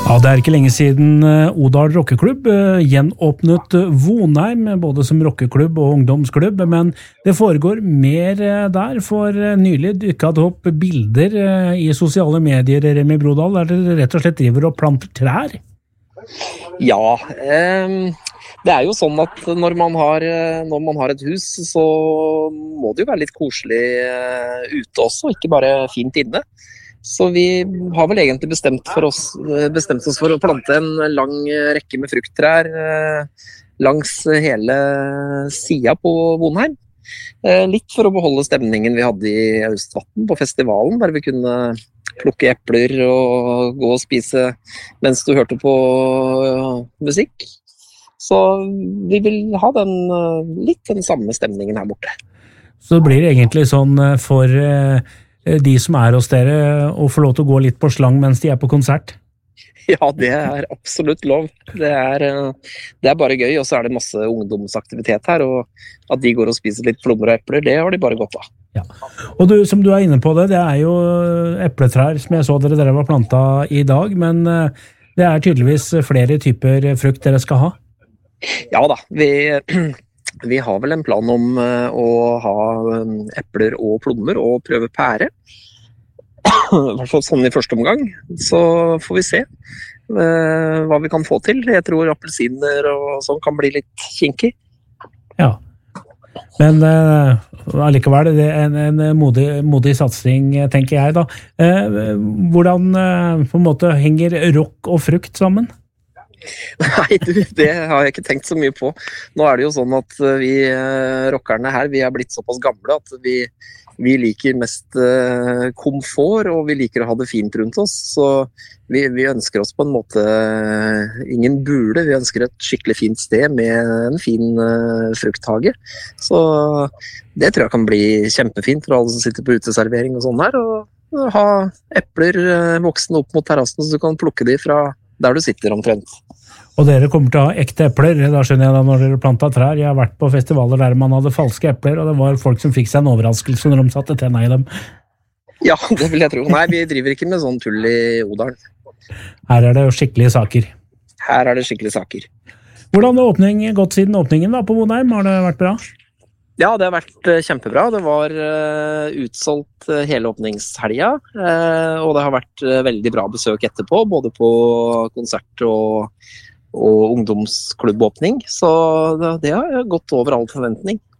Ja, det ikke lenge siden Odal rockeklubb gjenåpnet Vonheim, både som rockeklubb og ungdomsklubb, men det foregår mer der, for nylig dukket det opp bilder i sosiale medier, Remi Brodal, der dere rett og slett driver og planter trær. Ja, det jo sånn at når man har et hus, så må det jo være litt koselig ute også, ikke bare fint inne. Så vi har vel egentlig bestemt oss for å plante en lang rekke med frukttrær langs hele siden på Vonheim. Litt for å beholde stemningen vi hadde i Austvatn på festivalen, der vi kunne plukke epler og gå og spise mens du hørte på musikk. Så vi vil ha litt den samme stemningen her borte. Så det blir egentlig sånn for de som hos dere å få lov til å gå litt på slang mens de på konsert? Ja, det absolutt lov. Det bare gøy, og så det masse ungdomsaktivitet her, og at de går og spiser litt plommer og epler, det har de bare godt av. Ja. Og som du inne på det jo epletrær som jeg så dere var plantet i dag, men det tydeligvis flere typer frukt dere skal ha? Ja da, vi har vel en plan om å ha epler og plommer og prøve pære. I hvert fall sånn i første omgang. Så får vi se hva vi kan få til. Jeg tror appelsiner og sånn kan bli litt kinkig. Ja, men allikevel det en modig satsing, tenker jeg da. Hvordan på en måte henger rock og frukt sammen? Nei, det har jeg ikke tenkt så mye på. Nå det jo sånn at vi rockerne her, vi blitt såpass gamle at vi liker mest komfort, og vi liker å ha det fint rundt oss. Så vi ønsker oss på en måte ingen bule, vi ønsker et skikkelig fint sted med en fin frukthage. Så det tror jeg kan bli kjempefint for alle som sitter på uteservering og sånn her, og ha epler voksne opp mot terrassen, så du kan plukke de fra der du sitter omtrent. Og dere kommer til å ha ekte epler, da skjønner jeg da når dere plantet trær. Jeg har vært på festivaler der man hadde falske epler, og det var folk som fikk seg en overraskelse når de satte tenna i dem. Ja, det vil jeg tro. Nei, vi driver ikke med sånn tull i Odalen. Her det jo skikkelige saker. Her det skikkelige saker. Hvordan har gått siden åpningen da på Vonheim? Har det vært bra? Ja, det har vært kjempebra. Det var utsolgt hele åpningshelga, og det har vært veldig bra besøk etterpå, både på konsert og ungdomsklubbåpning. Så det har gått over all forventning.